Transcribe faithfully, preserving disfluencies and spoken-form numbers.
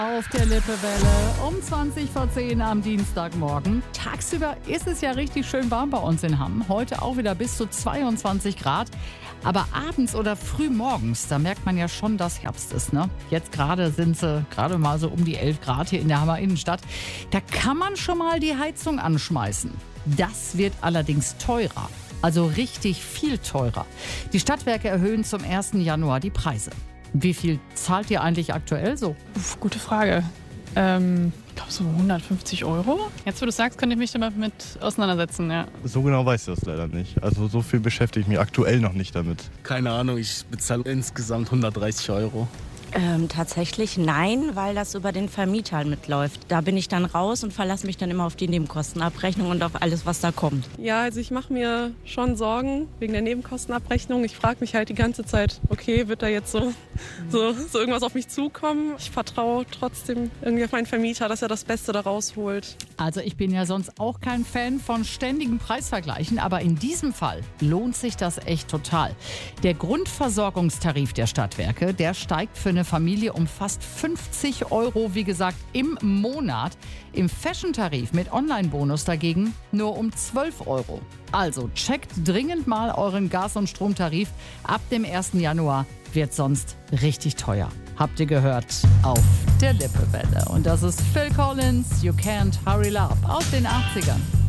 Auf der Lippewelle um zwanzig vor zehn am Dienstagmorgen. Tagsüber ist es ja richtig schön warm bei uns in Hamm. Heute auch wieder bis zu zweiundzwanzig Grad. Aber abends oder früh morgens, da merkt man ja schon, dass Herbst ist, ne? Jetzt gerade sind sie gerade mal so um die elf Grad hier in der Hammer Innenstadt. Da kann man schon mal die Heizung anschmeißen. Das wird allerdings teurer. Also richtig viel teurer. Die Stadtwerke erhöhen zum ersten Januar die Preise. Wie viel zahlt ihr eigentlich aktuell so? Uff, gute Frage. Ähm, ich glaube so hundertfünfzig Euro. Jetzt, wo du sagst, könnte ich mich damit mit auseinandersetzen, ja. So genau weiß ich das leider nicht. Also so viel beschäftige ich mich aktuell noch nicht damit. Keine Ahnung, ich bezahle insgesamt hundertdreißig Euro. Ähm, tatsächlich nein, weil das über den Vermieter mitläuft. Da bin ich dann raus und verlasse mich dann immer auf die Nebenkostenabrechnung und auf alles, was da kommt. Ja, also ich mache mir schon Sorgen wegen der Nebenkostenabrechnung. Ich frage mich halt die ganze Zeit, okay, wird da jetzt so, so, so irgendwas auf mich zukommen? Ich vertraue trotzdem irgendwie auf meinen Vermieter, dass er das Beste da rausholt. Also ich bin ja sonst auch kein Fan von ständigen Preisvergleichen, aber in diesem Fall lohnt sich das echt total. Der Grundversorgungstarif der Stadtwerke, der steigt für eine Familie um fast fünfzig Euro, wie gesagt, im Monat. Im Fashion-Tarif mit Online-Bonus dagegen nur um zwölf Euro. Also checkt dringend mal euren Gas- und Stromtarif. Ab dem ersten Januar wird sonst richtig teuer. Habt ihr gehört? Auf der Lippewelle. Und das ist Phil Collins, You Can't Hurry Love aus den achtzigern.